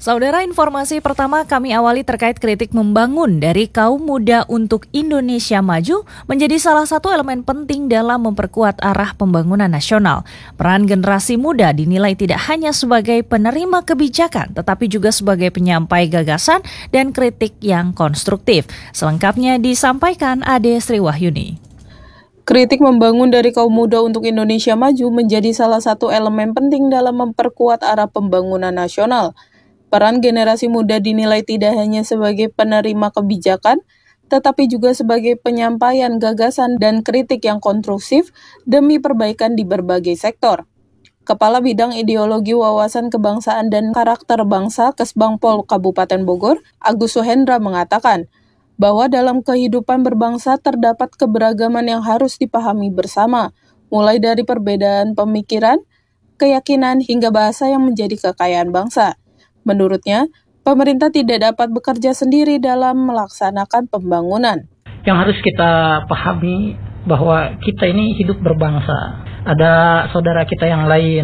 Saudara, informasi pertama kami awali terkait kritik membangun dari kaum muda untuk Indonesia Maju menjadi salah satu elemen penting dalam memperkuat arah pembangunan nasional. Peran generasi muda dinilai tidak hanya sebagai penerima kebijakan, tetapi juga sebagai penyampai gagasan dan kritik yang konstruktif. Selengkapnya disampaikan Ade Sri Wahyuni. Kritik membangun dari kaum muda untuk Indonesia Maju menjadi salah satu elemen penting dalam memperkuat arah pembangunan nasional. Peran generasi muda dinilai tidak hanya sebagai penerima kebijakan, tetapi juga sebagai penyampaian gagasan dan kritik yang konstruktif demi perbaikan di berbagai sektor. Kepala Bidang Ideologi Wawasan Kebangsaan dan Karakter Bangsa Kesbangpol Kabupaten Bogor, Agus Suhendra mengatakan bahwa dalam kehidupan berbangsa terdapat keberagaman yang harus dipahami bersama, mulai dari perbedaan pemikiran, keyakinan, hingga bahasa yang menjadi kekayaan bangsa. Menurutnya, pemerintah tidak dapat bekerja sendiri dalam melaksanakan pembangunan. Yang harus kita pahami bahwa kita ini hidup berbangsa. Ada saudara kita yang lain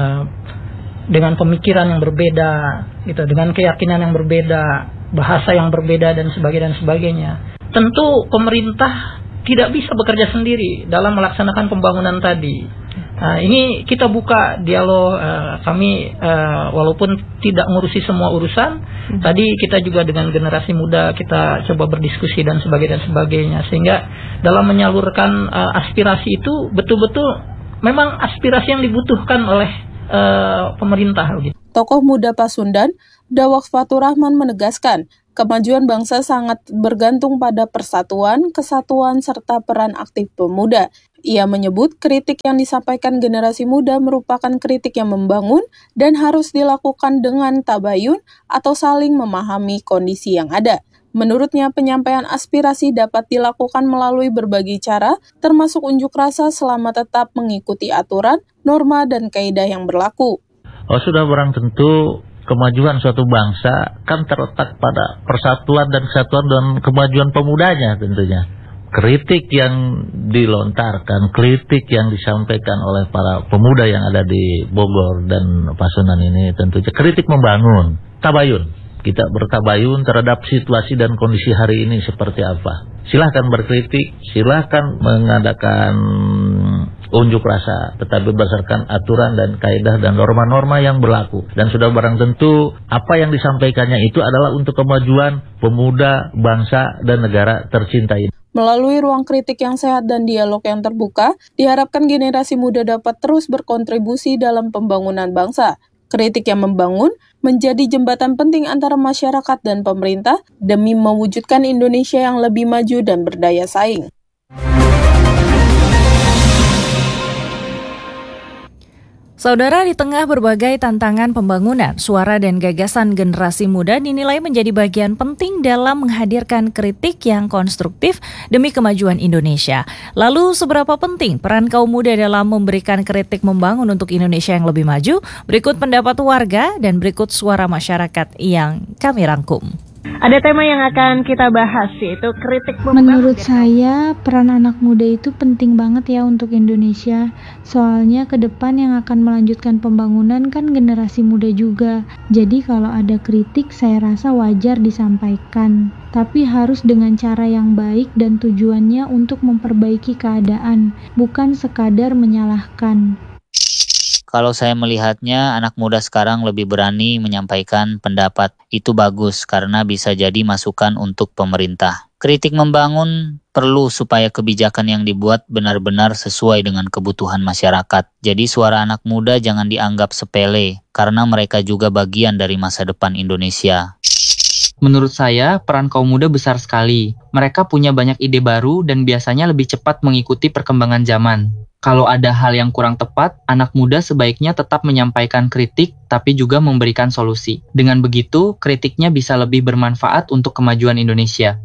dengan pemikiran yang berbeda, gitu, dengan keyakinan yang berbeda, bahasa yang berbeda dan sebagainya. Tentu pemerintah tidak bisa bekerja sendiri dalam melaksanakan pembangunan tadi. Ini kita buka dialog kami walaupun tidak ngurusi semua urusan. Tadi kita juga dengan generasi muda kita coba berdiskusi dan sebagainya, sehingga dalam menyalurkan aspirasi itu betul-betul memang aspirasi yang dibutuhkan oleh pemerintah. Tokoh muda Pasundan, Dawak Fatur Rahman menegaskan, kemajuan bangsa sangat bergantung pada persatuan, kesatuan, serta peran aktif pemuda. Ia menyebut kritik yang disampaikan generasi muda merupakan kritik yang membangun dan harus dilakukan dengan tabayun atau saling memahami kondisi yang ada. Menurutnya, penyampaian aspirasi dapat dilakukan melalui berbagai cara, termasuk unjuk rasa selama tetap mengikuti aturan, norma, dan kaidah yang berlaku. Sudah barang tentu kemajuan suatu bangsa kan terletak pada persatuan dan kesatuan dan kemajuan pemudanya tentunya. Kritik yang dilontarkan, kritik yang disampaikan oleh para pemuda yang ada di Bogor dan Pasundan ini tentunya kritik membangun, tabayun. Kita bertabayun terhadap situasi dan kondisi hari ini seperti apa. Silahkan berkritik, silahkan mengadakan unjuk rasa, tetapi berdasarkan aturan dan kaidah dan norma-norma yang berlaku. Dan sudah barang tentu apa yang disampaikannya itu adalah untuk kemajuan pemuda, bangsa, dan negara tercinta ini. Melalui ruang kritik yang sehat dan dialog yang terbuka, diharapkan generasi muda dapat terus berkontribusi dalam pembangunan bangsa. Kritik yang membangun menjadi jembatan penting antara masyarakat dan pemerintah demi mewujudkan Indonesia yang lebih maju dan berdaya saing. Saudara, di tengah berbagai tantangan pembangunan, suara dan gagasan generasi muda dinilai menjadi bagian penting dalam menghadirkan kritik yang konstruktif demi kemajuan Indonesia. Lalu, seberapa penting peran kaum muda dalam memberikan kritik membangun untuk Indonesia yang lebih maju? Berikut pendapat warga dan berikut suara masyarakat yang kami rangkum. Ada tema yang akan kita bahas, yaitu kritik membangun. Menurut saya, peran anak muda itu penting banget ya untuk Indonesia. Soalnya ke depan yang akan melanjutkan pembangunan kan generasi muda juga. Jadi kalau ada kritik, saya rasa wajar disampaikan. Tapi harus dengan cara yang baik dan tujuannya untuk memperbaiki keadaan, bukan sekadar menyalahkan. Kalau saya melihatnya, anak muda sekarang lebih berani menyampaikan pendapat. Itu bagus karena bisa jadi masukan untuk pemerintah. Kritik membangun perlu supaya kebijakan yang dibuat benar-benar sesuai dengan kebutuhan masyarakat. Jadi suara anak muda jangan dianggap sepele, karena mereka juga bagian dari masa depan Indonesia. Menurut saya, peran kaum muda besar sekali. Mereka punya banyak ide baru dan biasanya lebih cepat mengikuti perkembangan zaman. Kalau ada hal yang kurang tepat, anak muda sebaiknya tetap menyampaikan kritik, tapi juga memberikan solusi. Dengan begitu, kritiknya bisa lebih bermanfaat untuk kemajuan Indonesia.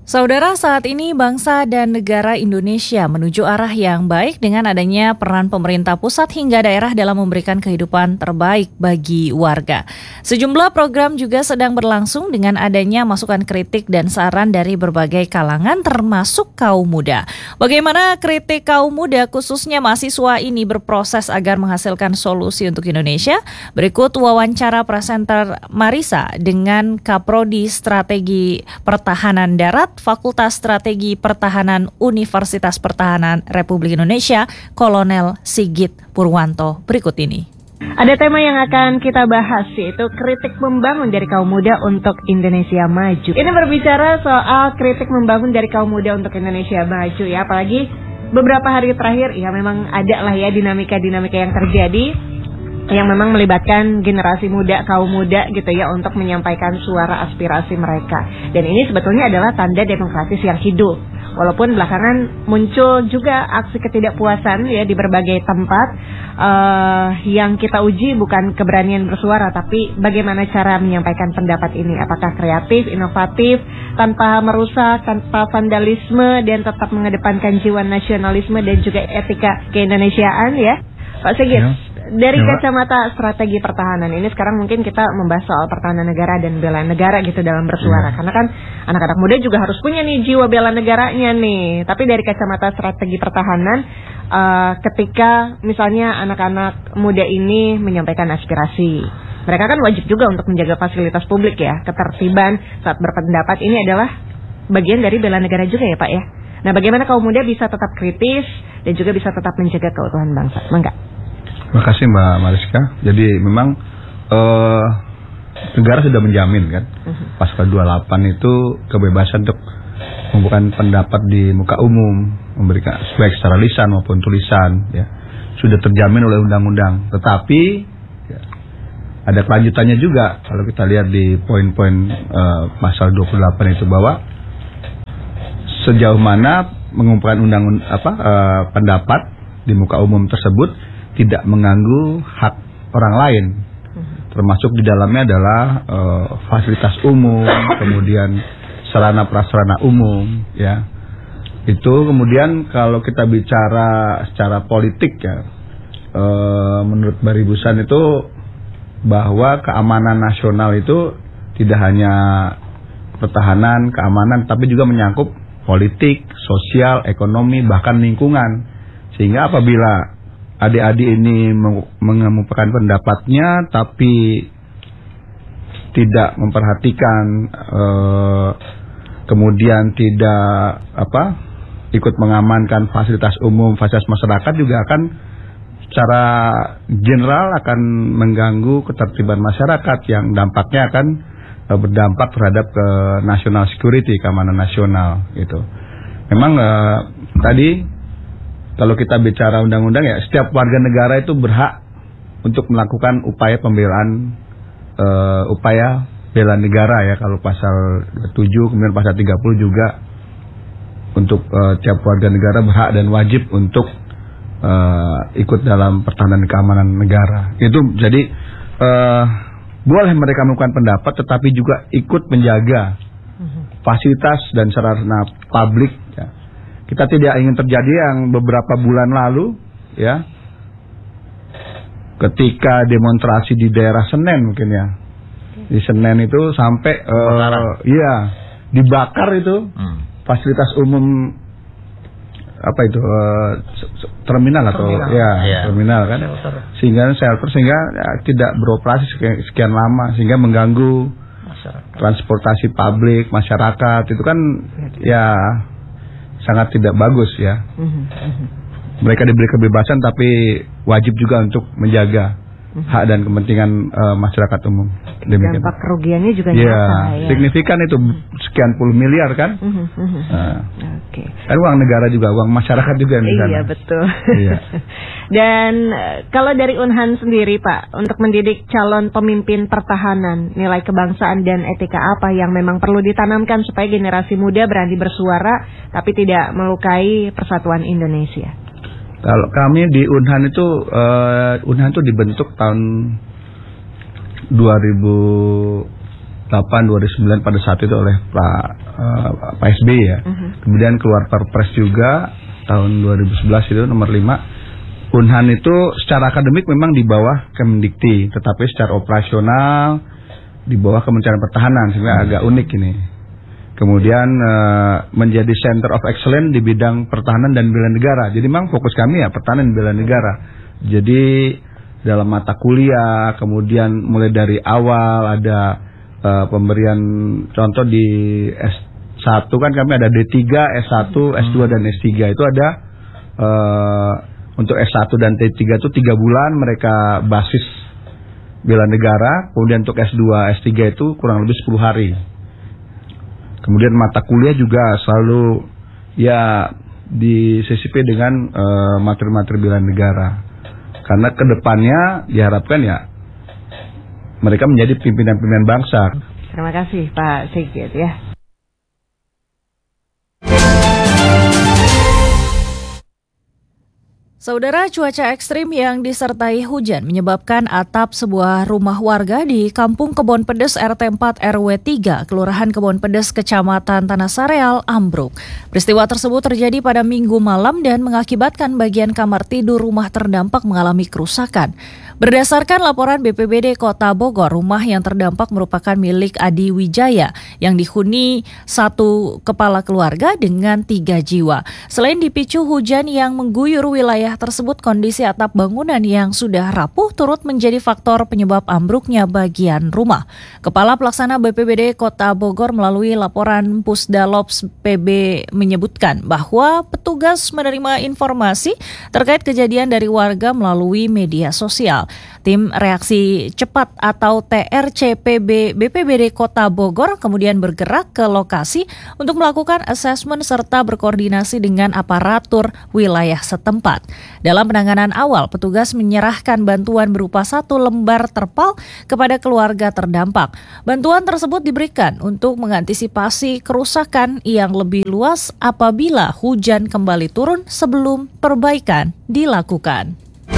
Saudara, saat ini bangsa dan negara Indonesia menuju arah yang baik dengan adanya peran pemerintah pusat hingga daerah dalam memberikan kehidupan terbaik bagi warga. Sejumlah program juga sedang berlangsung dengan adanya masukan kritik dan saran dari berbagai kalangan termasuk kaum muda. Bagaimana kritik kaum muda khususnya mahasiswa ini berproses agar menghasilkan solusi untuk Indonesia? Berikut wawancara presenter Marisa dengan Kaprodi Strategi Pertahanan Darat Fakultas Strategi Pertahanan Universitas Pertahanan Republik Indonesia, Kolonel Sigit Purwanto berikut ini. Ada tema yang akan kita bahas, yaitu kritik membangun dari kaum muda untuk Indonesia maju. Ini berbicara soal kritik membangun dari kaum muda untuk Indonesia maju ya, apalagi beberapa hari terakhir ya memang ada lah ya dinamika-dinamika yang terjadi yang memang melibatkan generasi muda, kaum muda gitu ya untuk menyampaikan suara aspirasi mereka. Dan ini sebetulnya adalah tanda demokratis yang hidup. Walaupun belakangan muncul juga aksi ketidakpuasan ya di berbagai tempat, yang kita uji bukan keberanian bersuara, tapi bagaimana cara menyampaikan pendapat ini. Apakah kreatif, inovatif, tanpa merusak, tanpa vandalisme, dan tetap mengedepankan jiwa nasionalisme dan juga etika keindonesiaan ya. Pak Sigit, dari kacamata strategi pertahanan ini sekarang mungkin kita membahas soal pertahanan negara dan bela negara gitu dalam bersuara. Karena kan anak-anak muda juga harus punya nih jiwa bela negaranya nih. Tapi dari kacamata strategi pertahanan, ketika misalnya anak-anak muda ini menyampaikan aspirasi, mereka kan wajib juga untuk menjaga fasilitas publik ya, ketertiban saat berpendapat ini adalah bagian dari bela negara juga ya Pak ya. Nah, bagaimana kaum muda bisa tetap kritis dan juga bisa tetap menjaga keutuhan bangsa? Mangga. Terima kasih Mbak Mariska. Jadi memang negara sudah menjamin kan Pasal 28 itu kebebasan untuk membuka pendapat di muka umum, memberikan baik secara lisan maupun tulisan ya, sudah terjamin oleh undang-undang. Tetapi ya, ada kelanjutannya juga kalau kita lihat di poin-poin pasal 28 itu bahwa sejauh mana mengumpulkan pendapat di muka umum tersebut tidak mengganggu hak orang lain, termasuk di dalamnya adalah fasilitas umum, kemudian sarana prasarana umum, ya. Itu kemudian kalau kita bicara secara politik ya, menurut Baribusan itu bahwa keamanan nasional itu tidak hanya pertahanan, keamanan, tapi juga menyangkut politik, sosial, ekonomi, bahkan lingkungan. Sehingga apabila adik-adik ini mengemukakan pendapatnya tapi tidak memperhatikan, kemudian tidak ikut mengamankan fasilitas umum, fasilitas masyarakat, juga akan secara general akan mengganggu ketertiban masyarakat yang dampaknya akan berdampak terhadap national security, keamanan nasional gitu. Memang tadi kalau kita bicara undang-undang ya, setiap warga negara itu berhak untuk melakukan upaya pembelaan, upaya bela negara ya. Kalau pasal 7, kemudian pasal 30 juga untuk setiap warga negara berhak dan wajib untuk ikut dalam pertahanan keamanan negara. Itu jadi boleh mereka melakukan pendapat, tetapi juga ikut menjaga fasilitas dan sarana publik ya. Kita tidak ingin terjadi yang beberapa bulan lalu ya, ketika demonstrasi di daerah Senen mungkin ya, di Senen itu sampai dibakar itu fasilitas umum terminal atau terminal kan, sehingga tidak beroperasi sekian lama, sehingga mengganggu transportasi publik masyarakat. Itu kan ya sangat tidak bagus ya. Mereka diberi kebebasan tapi wajib juga untuk menjaga hak dan kepentingan masyarakat umum. Demikian. Dampak kerugiannya juga nyata ya. Signifikan itu, sekian puluh miliar kan. Kan uang negara juga, uang masyarakat juga yang di sana. Iya betul. Iya. Dan kalau dari Unhan sendiri Pak, untuk mendidik calon pemimpin pertahanan, nilai kebangsaan dan etika apa yang memang perlu ditanamkan supaya generasi muda berani bersuara tapi tidak melukai persatuan Indonesia? Kalau kami di Unhan itu dibentuk tahun 2008-2009 pada saat itu oleh Pak Pak SBY ya. Kemudian keluar Perpres juga tahun 2011 itu nomor 5. Unhan itu secara akademik memang di bawah Kemendikti, tetapi secara operasional di bawah Kementerian Pertahanan, sehingga agak unik ini. Kemudian menjadi Center of Excellence di bidang pertahanan dan bela negara. Jadi memang fokus kami ya pertahanan dan bela negara. Jadi dalam mata kuliah, kemudian mulai dari awal ada pemberian contoh di S1 kan kami ada D3, S1, S2 dan S3 itu ada untuk S1 dan D3 itu 3 bulan mereka basis bela negara, kemudian untuk S2, S3 itu kurang lebih 10 hari. Kemudian mata kuliah juga selalu ya disisipi dengan materi-materi bela negara. Karena kedepannya diharapkan ya mereka menjadi pimpinan-pimpinan bangsa. Terima kasih Pak Sigit ya. Saudara, cuaca ekstrim yang disertai hujan menyebabkan atap sebuah rumah warga di Kampung Kebon Pedes RT 4 RW 3, Kelurahan Kebon Pedes, Kecamatan Tanah Sareal, ambruk. Peristiwa tersebut terjadi pada Minggu malam dan mengakibatkan bagian kamar tidur rumah terdampak mengalami kerusakan. Berdasarkan laporan BPBD Kota Bogor, rumah yang terdampak merupakan milik Adi Wijaya yang dihuni satu kepala keluarga dengan 3 jiwa. Selain dipicu hujan yang mengguyur wilayah tersebut, kondisi atap bangunan yang sudah rapuh turut menjadi faktor penyebab ambruknya bagian rumah. Kepala Pelaksana BPBD Kota Bogor melalui laporan Pusdalops PB menyebutkan bahwa petugas menerima informasi terkait kejadian dari warga melalui media sosial. Tim Reaksi Cepat atau TRCPB BPBD Kota Bogor kemudian bergerak ke lokasi untuk melakukan asesmen serta berkoordinasi dengan aparatur wilayah setempat. Dalam penanganan awal, petugas menyerahkan bantuan berupa 1 lembar terpal kepada keluarga terdampak. Bantuan tersebut diberikan untuk mengantisipasi kerusakan yang lebih luas apabila hujan kembali turun sebelum perbaikan dilakukan.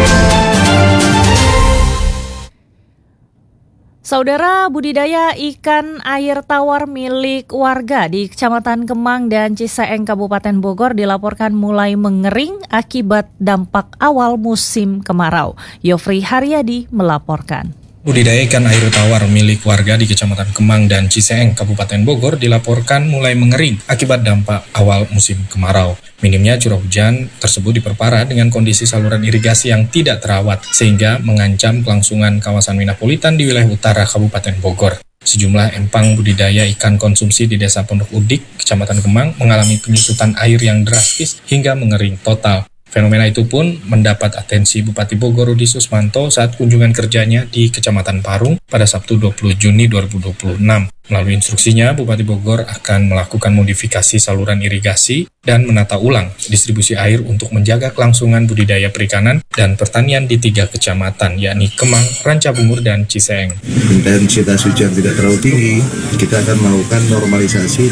Saudara, budidaya ikan air tawar milik warga di Kecamatan Kemang dan Ciseeng, Kabupaten Bogor dilaporkan mulai mengering akibat dampak awal musim kemarau. Yofri Haryadi melaporkan. Budidaya ikan air tawar milik warga di Kecamatan Kemang dan Ciseeng, Kabupaten Bogor dilaporkan mulai mengering akibat dampak awal musim kemarau. Minimnya curah hujan tersebut diperparah dengan kondisi saluran irigasi yang tidak terawat, sehingga mengancam kelangsungan kawasan Minapolitan di wilayah utara Kabupaten Bogor. Sejumlah empang budidaya ikan konsumsi di Desa Pondok Udik, Kecamatan Kemang, mengalami penyusutan air yang drastis hingga mengering total. Fenomena itu pun mendapat atensi Bupati Bogor Rudi Susmanto saat kunjungan kerjanya di Kecamatan Parung pada Sabtu 20 Juni 2026. Melalui instruksinya, Bupati Bogor akan melakukan modifikasi saluran irigasi dan menata ulang distribusi air untuk menjaga kelangsungan budidaya perikanan dan pertanian di 3 kecamatan, yakni Kemang, Rancabungur, dan Ciseeng. Intensitas hujan tidak terlalu tinggi, kita akan melakukan normalisasi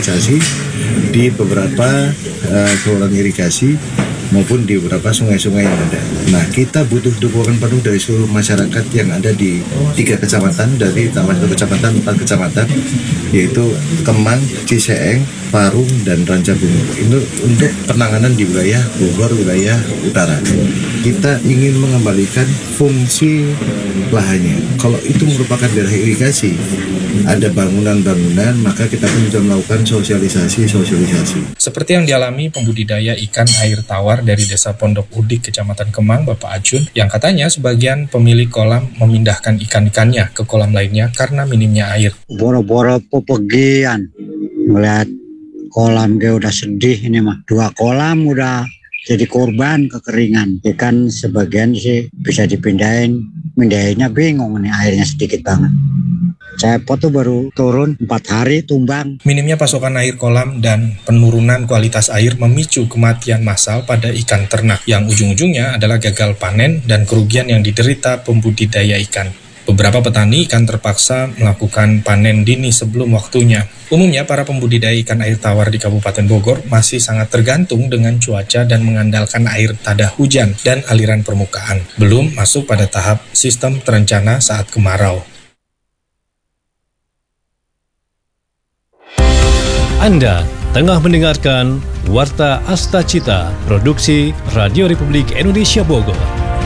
di beberapa saluran irigasi maupun di beberapa sungai-sungai yang ada. Nah, kita butuh dukungan penuh dari seluruh masyarakat yang ada di 3 kecamatan, dari tambah 1 kecamatan, 4 kecamatan, yaitu Kemang, Ciseeng, Parung, dan Rancabungur. Ini untuk penanganan di wilayah Bogor, wilayah utara. Kita ingin mengembalikan fungsi lahannya. Kalau itu merupakan daerah irigasi, ada bangunan-bangunan, maka kita pun bisa melakukan sosialisasi. Seperti yang dialami pembudidaya ikan air tawar dari Desa Pondok Udik, Kecamatan Kemang, Bapak Acun, yang katanya sebagian pemilik kolam memindahkan ikan-ikannya ke kolam lainnya karena minimnya air. Boro-boro pepegian, melihat kolam dia udah sedih ini mah. 2 kolam udah jadi korban kekeringan. Ikan sebagian sih bisa dipindahin, mindahinnya bingung nih, airnya sedikit banget. Cepot tuh baru turun 4 hari tumbang. Minimnya pasokan air kolam dan penurunan kualitas air memicu kematian massal pada ikan ternak yang ujung-ujungnya adalah gagal panen dan kerugian yang diderita pembudidaya ikan. Beberapa petani ikan terpaksa melakukan panen dini sebelum waktunya. Umumnya para pembudidaya ikan air tawar di Kabupaten Bogor masih sangat tergantung dengan cuaca dan mengandalkan air tada hujan dan aliran permukaan. Belum masuk pada tahap sistem terencana saat kemarau. Anda tengah mendengarkan Warta Asta Cita, produksi Radio Republik Indonesia Bogor.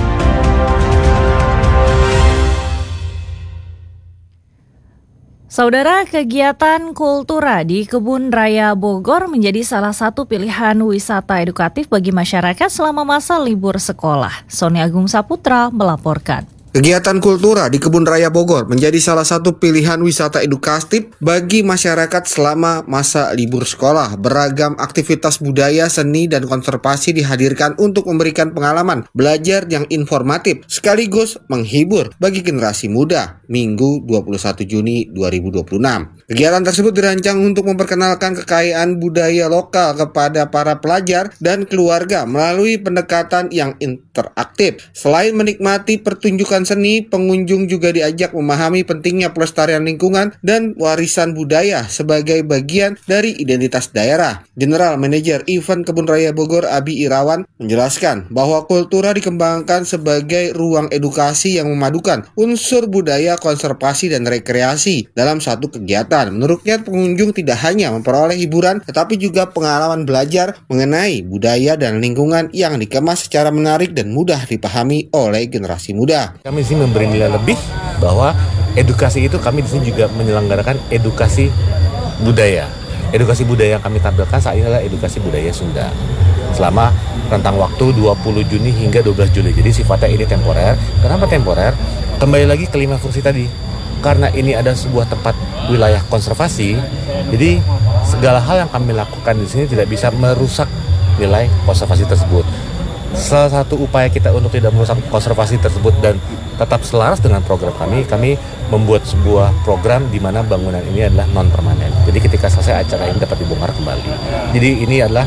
Saudara, kegiatan Kultura di Kebun Raya Bogor menjadi salah satu pilihan wisata edukatif bagi masyarakat selama masa libur sekolah. Sony Agung Saputra melaporkan. Kegiatan Kultura di Kebun Raya Bogor menjadi salah satu pilihan wisata edukatif bagi masyarakat selama masa libur sekolah. Beragam aktivitas budaya, seni, dan konservasi dihadirkan untuk memberikan pengalaman belajar yang informatif sekaligus menghibur bagi generasi muda. Minggu 21 Juni 2026. Kegiatan tersebut dirancang untuk memperkenalkan kekayaan budaya lokal kepada para pelajar dan keluarga melalui pendekatan yang interaktif. Selain menikmati pertunjukan seni, pengunjung juga diajak memahami pentingnya pelestarian lingkungan dan warisan budaya sebagai bagian dari identitas daerah. General Manager Event Kebun Raya Bogor Abi Irawan menjelaskan bahwa Kultura dikembangkan sebagai ruang edukasi yang memadukan unsur budaya, konservasi, dan rekreasi dalam satu kegiatan. Menurutnya, pengunjung tidak hanya memperoleh hiburan, tetapi juga pengalaman belajar mengenai budaya dan lingkungan yang dikemas secara menarik dan mudah dipahami oleh generasi muda. Kami di sini memberi nilai lebih bahwa edukasi itu kami di sini juga menyelenggarakan edukasi budaya. Edukasi budaya yang kami tampilkan saat ini adalah edukasi budaya Sunda. Selama rentang waktu 20 Juni hingga 12 Juli. Jadi sifatnya ini temporer. Kenapa temporer? Kembali lagi ke 5 fungsi tadi. Karena ini ada sebuah tempat wilayah konservasi, jadi segala hal yang kami lakukan di sini tidak bisa merusak nilai konservasi tersebut. Salah satu upaya kita untuk tidak merusak konservasi tersebut dan tetap selaras dengan program kami membuat sebuah program di mana bangunan ini adalah non-permanen. Jadi ketika selesai acara ini dapat dibongkar kembali. Jadi ini adalah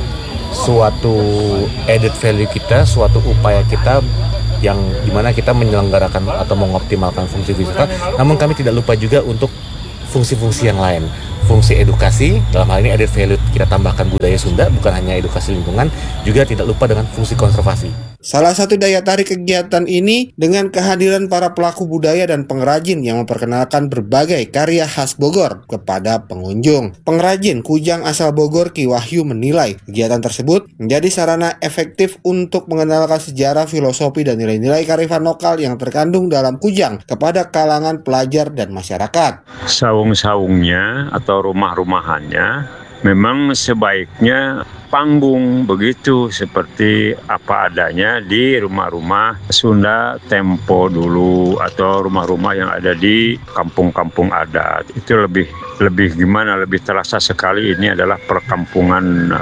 suatu added value kita, suatu upaya kita yang dimana kita menyelenggarakan atau mengoptimalkan fungsi wisata, namun kami tidak lupa juga untuk fungsi-fungsi yang lain. Fungsi edukasi, dalam hal ini added value kita tambahkan budaya Sunda, bukan hanya edukasi lingkungan, juga tidak lupa dengan fungsi konservasi. Salah satu daya tarik kegiatan ini dengan kehadiran para pelaku budaya dan pengrajin yang memperkenalkan berbagai karya khas Bogor kepada pengunjung. Pengrajin kujang asal Bogor Ki Wahyu menilai kegiatan tersebut menjadi sarana efektif untuk mengenalkan sejarah, filosofi, dan nilai-nilai kearifan lokal yang terkandung dalam kujang kepada kalangan pelajar dan masyarakat. Saung-saungnya atau rumah-rumahannya memang sebaiknya panggung begitu seperti apa adanya di rumah-rumah Sunda tempo dulu atau rumah-rumah yang ada di kampung-kampung adat. Itu lebih gimana, lebih terasa sekali ini adalah perkampungan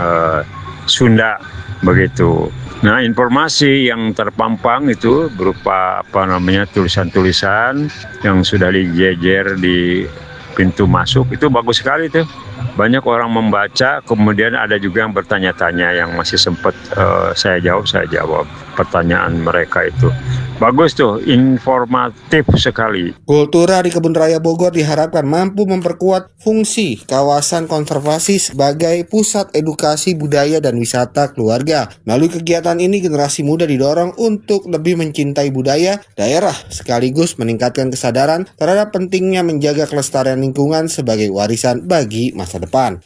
Sunda begitu. Nah, informasi yang terpampang itu berupa tulisan-tulisan yang sudah dijejer di pintu masuk, itu bagus sekali tuh. Banyak orang membaca, kemudian ada juga yang bertanya-tanya yang masih sempat saya jawab pertanyaan mereka itu. Bagus tuh, informatif sekali. Kultura di Kebun Raya Bogor diharapkan mampu memperkuat fungsi kawasan konservasi sebagai pusat edukasi budaya dan wisata keluarga. Melalui kegiatan ini, generasi muda didorong untuk lebih mencintai budaya daerah sekaligus meningkatkan kesadaran terhadap pentingnya menjaga kelestarian lingkungan sebagai warisan bagi masa depan.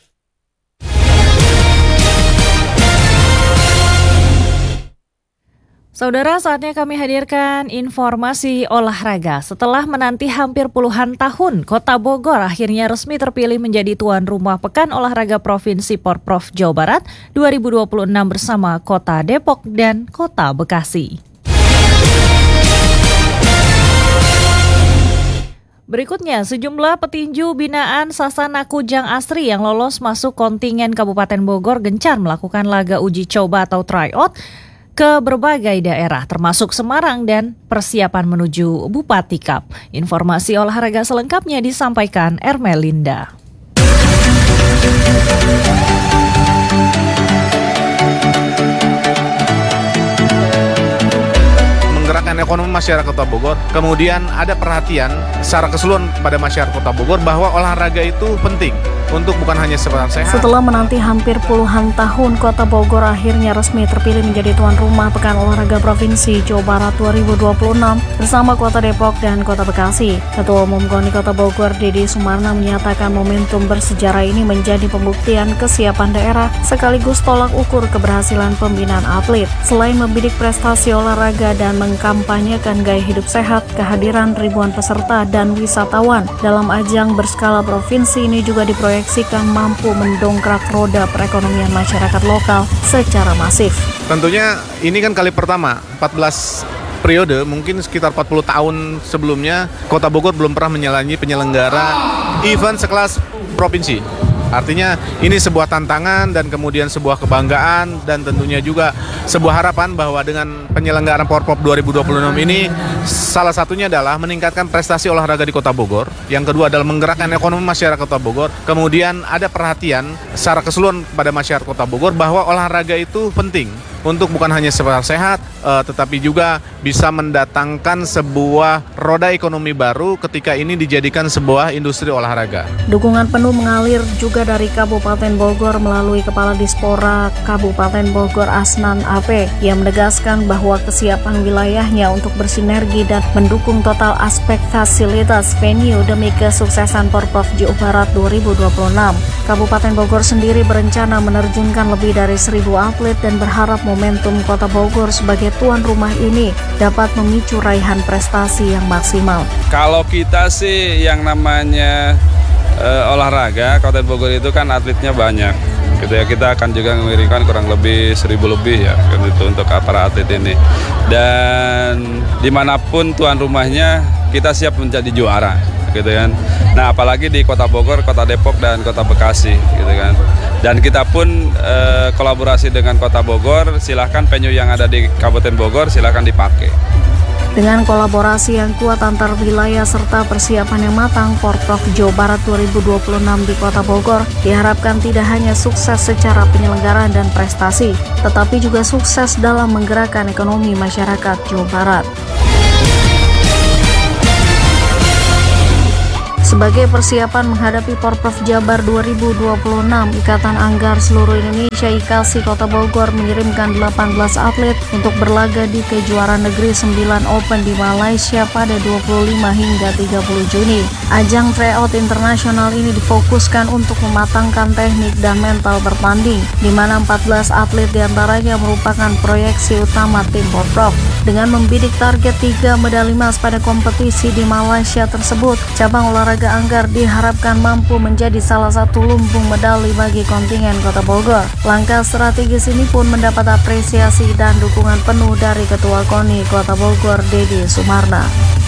Saudara, saatnya kami hadirkan informasi olahraga. Setelah menanti hampir puluhan tahun, Kota Bogor akhirnya resmi terpilih menjadi tuan rumah Pekan Olahraga Provinsi Porprov Jawa Barat 2026 bersama Kota Depok dan Kota Bekasi. Berikutnya, sejumlah petinju binaan Sasana Kujang Asri yang lolos masuk kontingen Kabupaten Bogor gencar melakukan laga uji coba atau tryout ke berbagai daerah, termasuk Semarang dan persiapan menuju Bupati Cup. Informasi olahraga selengkapnya disampaikan Ermelinda. Menggerakkan ekonomi masyarakat Kota Bogor, kemudian ada perhatian secara keseluruhan pada masyarakat Kota Bogor bahwa olahraga itu penting. untuk bukan hanya sekedar sehat. Setelah menanti hampir puluhan tahun, Kota Bogor akhirnya resmi terpilih menjadi tuan rumah Pekan Olahraga Provinsi Jawa Barat 2026 bersama Kota Depok dan Kota Bekasi. Ketua Umum KONI Kota Bogor, Deddy Sumarna, menyatakan momentum bersejarah ini menjadi pembuktian kesiapan daerah sekaligus tolak ukur keberhasilan pembinaan atlet. Selain membidik prestasi olahraga dan mengkampanyekan gaya hidup sehat, kehadiran ribuan peserta dan wisatawan dalam ajang berskala provinsi ini juga diproyeksikan mampu mendongkrak roda perekonomian masyarakat lokal secara masif. Tentunya ini kan kali pertama, 14 periode, mungkin sekitar 40 tahun sebelumnya Kota Bogor belum pernah penyelenggara event sekelas provinsi. Artinya ini sebuah tantangan dan kemudian sebuah kebanggaan dan tentunya juga sebuah harapan bahwa dengan penyelenggaraan Porprov 2026 ini salah satunya adalah meningkatkan prestasi olahraga di Kota Bogor. Yang kedua adalah menggerakkan ekonomi masyarakat Kota Bogor. Kemudian ada perhatian secara keseluruhan pada masyarakat Kota Bogor bahwa olahraga itu penting untuk bukan hanya sekedar sehat, tetapi juga bisa mendatangkan sebuah roda ekonomi baru ketika ini dijadikan sebuah industri olahraga. Dukungan penuh mengalir juga dari Kabupaten Bogor melalui Kepala Dispora Kabupaten Bogor Asnan AP yang menegaskan bahwa kesiapan wilayahnya untuk bersinergi dan mendukung total aspek fasilitas venue demi kesuksesan Porprov Jawa Barat 2026. Kabupaten Bogor sendiri berencana menerjunkan lebih dari 1.000 atlet dan berharap momentum Kota Bogor sebagai tuan rumah ini dapat memicu raihan prestasi yang maksimal. Kalau kita sih yang namanya olahraga, Kabupaten Bogor itu kan atletnya banyak. Gitu ya, kita akan juga mengirimkan kurang lebih 1.000 lebih ya gitu untuk para atlet ini. Dan dimanapun tuan rumahnya kita siap menjadi juara gitu kan. Nah, apalagi di Kota Bogor, Kota Depok dan Kota Bekasi gitu kan. Dan kita pun kolaborasi dengan Kota Bogor, silahkan venue yang ada di Kabupaten Bogor silahkan dipakai. Dengan kolaborasi yang kuat antar wilayah serta persiapan yang matang, Porprov Jawa Barat 2026 di Kota Bogor diharapkan tidak hanya sukses secara penyelenggaraan dan prestasi, tetapi juga sukses dalam menggerakkan ekonomi masyarakat Jawa Barat. Sebagai persiapan menghadapi Porprov Jabar 2026, Ikatan Anggar Seluruh Indonesia IKASI Kota Bogor mengirimkan 18 atlet untuk berlaga di kejuaraan negeri 9 Open di Malaysia pada 25 hingga 30 Juni. Ajang tryout internasional ini difokuskan untuk mematangkan teknik dan mental bertanding, di mana 14 atlet diantaranya merupakan proyeksi utama tim Porprov. Dengan membidik target 3 medali emas pada kompetisi di Malaysia tersebut, cabang olahraga Anggar diharapkan mampu menjadi salah satu lumbung medali bagi kontingen Kota Bogor. Langkah strategis ini pun mendapat apresiasi dan dukungan penuh dari Ketua KONI Kota Bogor, Deddy Sumarna.